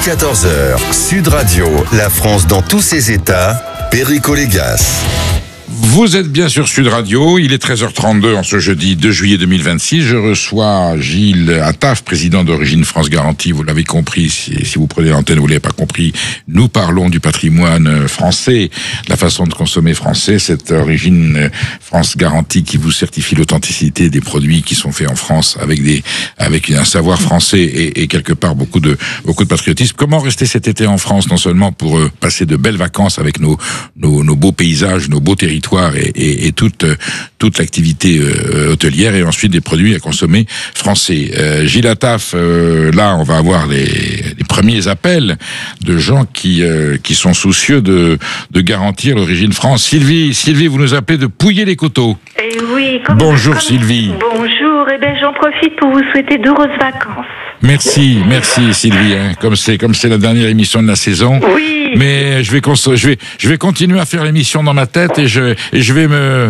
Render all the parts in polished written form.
14h, Sud Radio, la France dans tous ses états, Perico Légas. Vous êtes bien sur Sud Radio, il est 13h32 en ce jeudi 2 juillet 2026. Je reçois Gilles Attaf, président d'Origine France Garantie. Vous l'avez compris, si vous prenez l'antenne, vous ne l'avez pas compris. Nous parlons du patrimoine français, de la façon de consommer français, cette Origine France Garantie qui vous certifie l'authenticité des produits qui sont faits en France avec un savoir français et quelque part beaucoup de patriotisme. Comment rester cet été en France, non seulement pour passer de belles vacances avec nos beaux paysages, nos beaux territoires, et toute l'activité hôtelière, et ensuite des produits à consommer français. Gilles Attaf, là on va avoir les premiers appels de gens qui sont soucieux de garantir l'origine France. Sylvie, vous nous appelez de Pouillé-les-Coteaux. Eh oui. Bonjour Sylvie. Bonjour, j'en profite pour vous souhaiter d'heureuses vacances. Merci Sylvie. Comme c'est la dernière émission de la saison. Oui. Mais je vais continuer à faire l'émission dans ma tête et je vais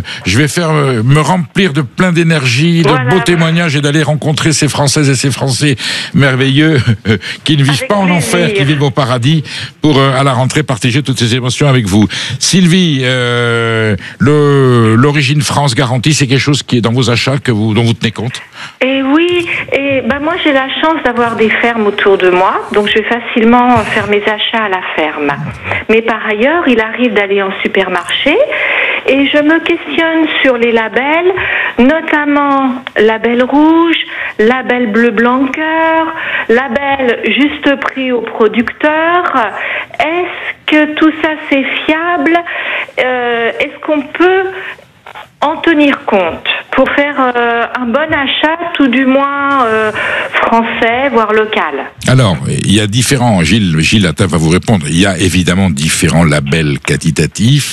me remplir de plein d'énergie, de beaux témoignages et d'aller rencontrer ces Françaises et ces Français merveilleux qui ne vivent pas en enfer, qui vivent au paradis, pour à la rentrée partager toutes ces émotions avec vous. Sylvie, l'Origine France Garantie, c'est quelque chose qui est dans vos achats dont vous tenez compte? Et oui, moi j'ai la chance d'avoir des fermes autour de moi, donc je vais facilement faire mes achats à la ferme. Mais par ailleurs, il arrive d'aller en supermarché et je me questionne sur les labels, notamment label rouge, label bleu blanc cœur, label juste prix au producteur. Est-ce que tout ça c'est fiable? Est-ce qu'on peut en tenir compte pour faire un bon achat, tout du moins français, voire local? Alors, il y a différents, Gilles Attaf va vous répondre, il y a évidemment différents labels qualitatifs.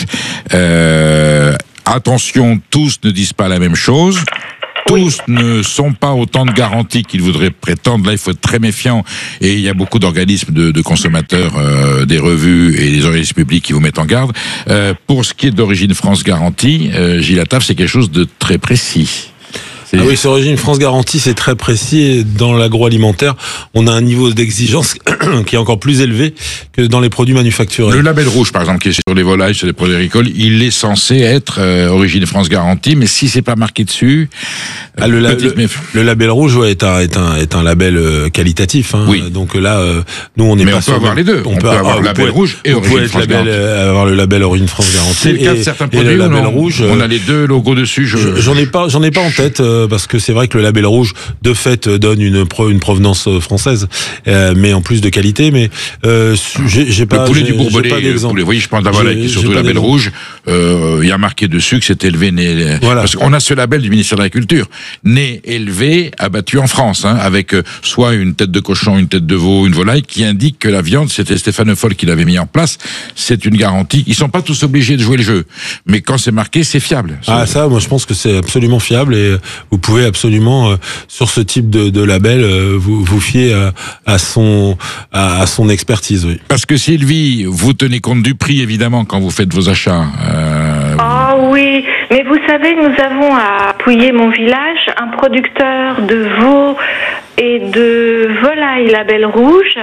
Attention, tous ne disent pas la même chose. Tous ne sont pas autant de garanties qu'ils voudraient prétendre. Là, il faut être très méfiant. Et il y a beaucoup d'organismes de consommateurs, des revues et des organismes publics qui vous mettent en garde. Pour ce qui est d'Origine France Garantie, Gilles Attaf, c'est quelque chose de très précis. Ah oui, sur Origine France Garantie, c'est très précis. Et dans l'agroalimentaire, on a un niveau d'exigence qui est encore plus élevé que dans les produits manufacturés. Le label rouge, par exemple, qui est sur les volailles, sur les produits agricoles, il est censé être Origine France Garantie, mais si c'est pas marqué dessus, le label rouge est un label qualitatif. Hein. Oui. Donc là, nous on est mais pas. On peut avoir les deux. On peut avoir le label rouge et Origine France Garantie. Avoir le label Origine France Garantie. C'est le cas de certains produits. Le label rouge. On a les deux logos dessus. J'en ai pas en tête. Parce que c'est vrai que le label rouge, de fait, donne une provenance française, mais en plus de qualité. Mais j'ai pas. Le poulet du Bourbonnais, vous voyez, je prends la volaille qui est surtout le label rouge. Il y a marqué dessus que c'est élevé, né. Voilà. Parce qu'on a ce label du ministère de l'Agriculture, né, élevé, abattu en France, hein, avec soit une tête de cochon, une tête de veau, une volaille, qui indique que la viande, c'était Stéphane Foll qui l'avait mis en place. C'est une garantie. Ils sont pas tous obligés de jouer le jeu, mais quand c'est marqué, c'est fiable. Ça, moi, je pense que c'est absolument fiable et vous pouvez absolument, sur ce type de label, vous fier à son expertise. Oui. Parce que Sylvie, vous tenez compte du prix, évidemment, quand vous faites vos achats. Oui, mais vous savez, nous avons à Pouillé, mon village, un producteur de veaux et de volailles label rouge.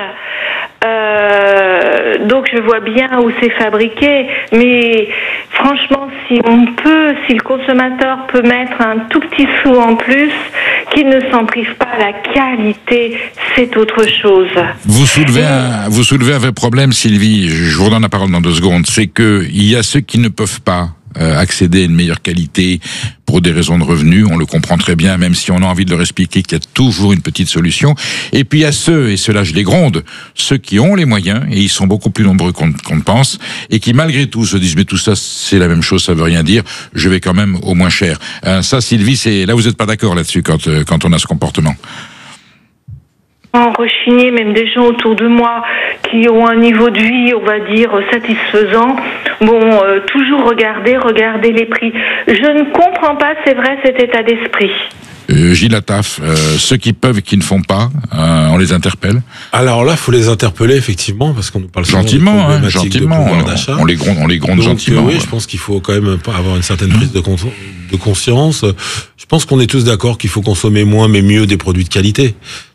Donc je vois bien où c'est fabriqué, mais franchement, si le consommateur peut mettre un tout petit sou en plus, qu'il ne s'en prive pas, la qualité, c'est autre chose. Vous soulevez un vrai problème, Sylvie. Je vous redonne la parole dans 2 secondes. C'est que il y a ceux qui ne peuvent pas accéder à une meilleure qualité pour des raisons de revenus, on le comprend très bien, même si on a envie de leur expliquer qu'il y a toujours une petite solution. Et puis il y a ceux, et ceux-là je les gronde, ceux qui ont les moyens, et ils sont beaucoup plus nombreux qu'on ne pense, et qui malgré tout se disent mais tout ça c'est la même chose, ça veut rien dire, je vais quand même au moins cher. Ça Sylvie, là vous n'êtes pas d'accord là-dessus quand on a ce comportement? En rechigner, même des gens autour de moi qui ont un niveau de vie, on va dire, satisfaisant. Toujours regarder les prix. Je ne comprends pas, c'est vrai, cet état d'esprit. Gilles Attaf, ceux qui peuvent et qui ne font pas, on les interpelle. Alors là, faut les interpeller effectivement, parce qu'on nous parle gentiment, gentiment. On les gronde gentiment. Oui, je pense qu'il faut quand même avoir une certaine prise de conscience. Je pense qu'on est tous d'accord qu'il faut consommer moins mais mieux des produits de qualité.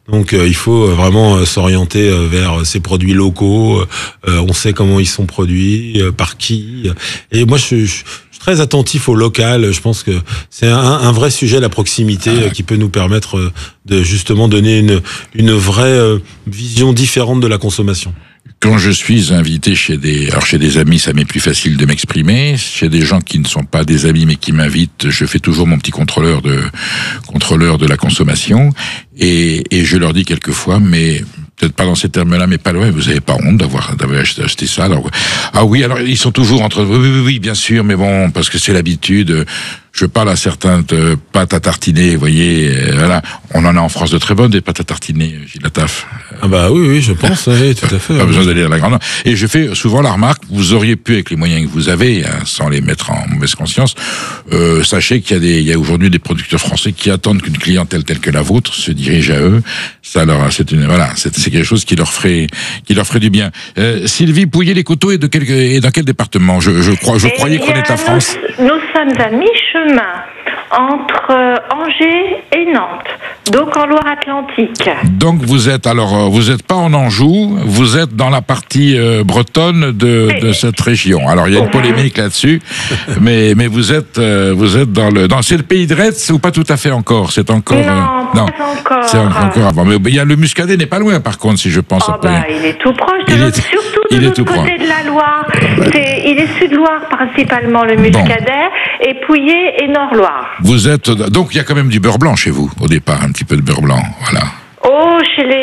Donc il faut vraiment s'orienter vers ces produits locaux. On sait comment ils sont produits, par qui. Et moi, je suis très attentif au local. Je pense que c'est un vrai sujet, la proximité, qui peut nous permettre de justement donner une vraie vision différente de la consommation. Quand je suis invité chez des amis, ça m'est plus facile de m'exprimer. Chez des gens qui ne sont pas des amis mais qui m'invitent, je fais toujours mon petit contrôleur de la consommation et je leur dis quelquefois, mais peut-être pas dans ces termes-là, mais pas loin. Vous avez pas honte d'avoir acheté ça? Alors, ah oui, alors ils sont toujours entre oui, bien sûr, mais bon, parce que c'est l'habitude. Je parle à certains de pâtes à tartiner, vous voyez, voilà. On en a en France de très bonnes, des pâtes à tartiner, Gilles Attaf. Ah bah oui, je pense, oui, tout à fait. Pas besoin d'aller à la grande. Et je fais souvent la remarque, vous auriez pu, avec les moyens que vous avez, sans les mettre en mauvaise conscience, sachez qu'il y a aujourd'hui des producteurs français qui attendent qu'une clientèle telle que la vôtre se dirige à eux. Ça leur, c'est quelque chose qui leur ferait du bien. Sylvie Pouillet, les Coteaux, et dans quel département? Je croyais connaître la France. Nous sommes à mi-chemin entre Angers et Nantes, donc en Loire-Atlantique. Donc vous êtes pas en Anjou, vous êtes dans la partie bretonne de cette région. Alors il y a une polémique là-dessus, mais vous êtes dans c'est le pays de Retz ou pas tout à fait encore? C'est encore non, pas encore. C'est encore avant. Mais il y a le Muscadet n'est pas loin par contre, si je pense. Il est tout proche surtout de l'autre côté de la Loire. Il est Sud-Loire principalement, le Muscadet, et Pouillet et Nord-Loire. Vous êtes donc il y a quand même du beurre blanc chez vous au départ, un petit peu de beurre blanc, voilà. Oh,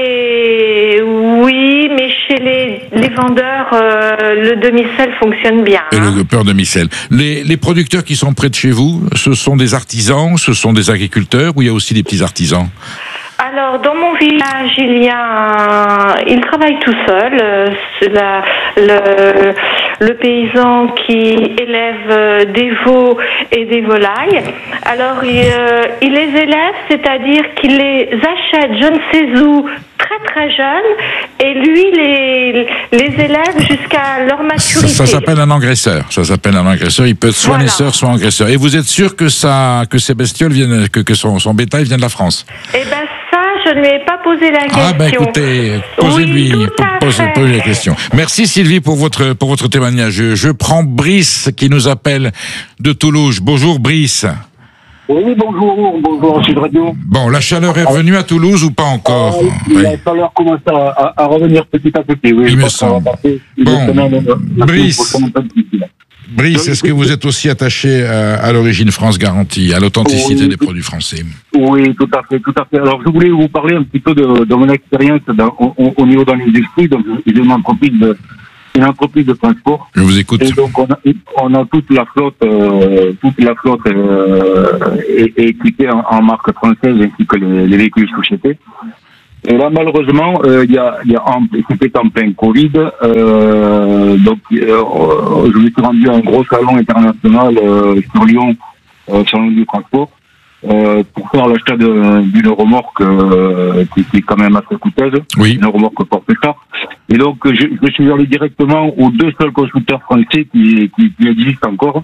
oui, mais chez les vendeurs, le demi-sel fonctionne bien. Et le beurre demi-sel. Les producteurs qui sont près de chez vous, ce sont des artisans, ce sont des agriculteurs, ou il y a aussi des petits artisans? Alors, dans mon village, il travaille tout seul. C'est le paysan qui élève des veaux et des volailles. Alors, il les élève, c'est-à-dire qu'il les achète, je ne sais où, très très jeunes, et lui les élève jusqu'à leur maturité. Ça s'appelle un engraisseur. Il peut être soit naisseur, soit engraisseur. Et vous êtes sûr que ces bestioles viennent, que son bétail vient de la France? Eh ben ça, je ne lui ai pas posé la question. Ah ben écoutez, posez-lui la question. Merci Sylvie pour votre témoignage. Je prends Brice qui nous appelle de Toulouse. Bonjour Brice. Oui, bonjour, Sud Radio. Bon, la chaleur est revenue à Toulouse ou pas encore? La chaleur commence à revenir petit à petit, oui. Il me semble. Bon, Brice, est-ce que vous êtes aussi attaché à l'origine France Garantie, à l'authenticité des produits français? Oui, tout à fait. Alors, je voulais vous parler un petit peu de mon expérience au niveau de l'industrie. Donc, j'ai une entreprise de transport. Je vous écoute. Et donc, on a toute la flotte est équipée en marque française ainsi que les véhicules sous-chetés. Et là, malheureusement, c'était en plein Covid, donc je me suis rendu à un gros salon international sur Lyon, sur le du transport, pour faire l'achat d'une remorque qui est quand même assez coûteuse, oui. Une remorque porte-char. Et donc, je suis allé directement aux deux seuls constructeurs français qui existent encore.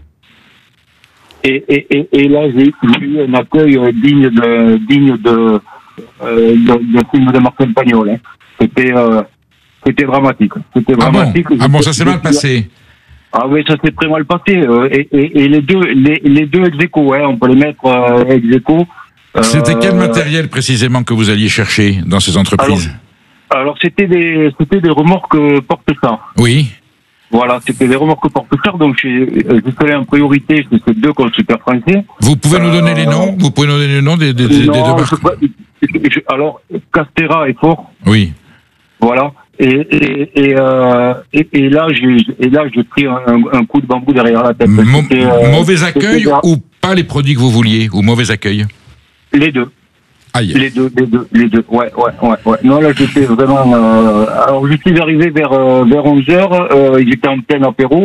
Et là, j'ai eu un accueil digne de film de Marcel Pagnol. Hein. C'était dramatique. Ah bon, ça s'est mal passé. Ah oui, ça s'est très mal passé. Et les deux ex-aequo, on peut les mettre ex-aequo. C'était quel matériel précisément que vous alliez chercher dans ces entreprises? Alors c'était des remorques porte-char. Oui. Voilà, c'était des remorques porte-char, donc j'ai fait en priorité ces deux constructeurs français. Vous pouvez nous donner les noms? Vous pouvez nous donner les noms des deux marques? Alors, Castera et Ford. Oui. Voilà. Et là, j'ai pris un coup de bambou derrière la tête. Mauvais accueil ou pas les produits que vous vouliez? Ou mauvais accueil? Les deux. Aïe. Les deux. Ouais. Non, là, j'étais vraiment, alors, je suis arrivé vers 11h, j'étais en plein apéro,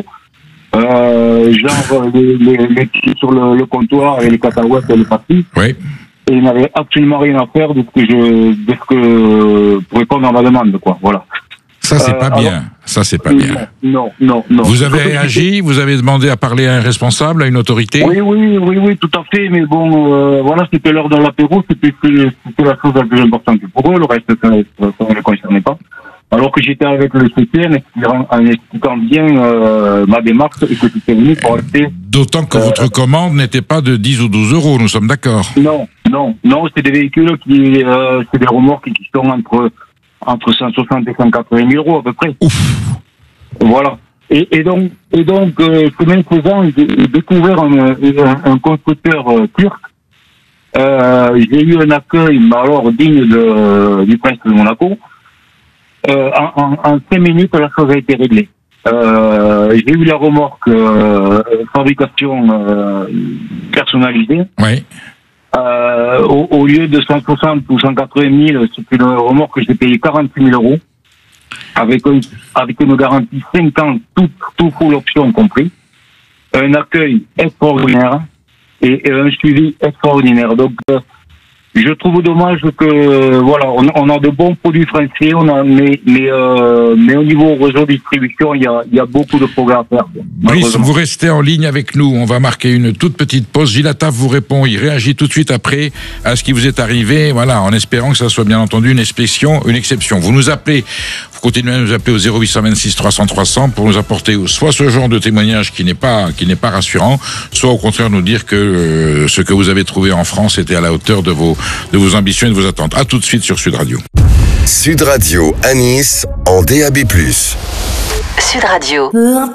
les petits sur le comptoir et les cacahuètes et les papilles. Oui. Et il n'avait absolument rien à faire de ce que pour répondre à ma demande, quoi. Voilà. Ça, c'est pas bien. Ça, c'est pas bien. Non. Vous avez réagi? Vous avez demandé à parler à un responsable, à une autorité? Oui, tout à fait. Mais bon, voilà, c'était l'heure de l'apéro. C'était la chose la plus importante pour eux. Le reste, ça ne les concernait pas. Alors que j'étais avec le CCN en expliquant bien ma démarche et que j'étais venu pour acheter... D'autant que votre commande n'était pas de 10 ou 12 euros, nous sommes d'accord? Non, c'est des véhicules c'est des remorques qui sont entre 160 et 180 000 euros à peu près. Ouf. Voilà. Et donc, chemin faisant, j'ai découvert un constructeur turc. J'ai eu un accueil, alors digne du prince de Monaco. En 5 minutes, la chose a été réglée. J'ai eu la remorque fabrication personnalisée. Oui. Au lieu de 160 ou 180 000, c'est une remorque que j'ai payé 46 000 euros. Avec une garantie 5 ans, tout full option compris. Un accueil extraordinaire et un suivi extraordinaire. Donc, je trouve dommage que voilà, on a de bons produits français, mais au niveau réseau distribution, il y a beaucoup de progrès à faire. Brice, vous restez en ligne avec nous. On va marquer une toute petite pause. Gilles Attaf vous répond. Il réagit tout de suite après à ce qui vous est arrivé. Voilà, en espérant que ça soit bien entendu une exception. Vous nous appelez. Vous continuez à nous appeler au 0826 300 300 pour nous apporter soit ce genre de témoignage qui n'est pas rassurant, soit au contraire nous dire que ce que vous avez trouvé en France était à la hauteur de vos ambitions et de vos attentes. À tout de suite sur Sud Radio. Sud Radio à Nice en DAB+. Sud Radio.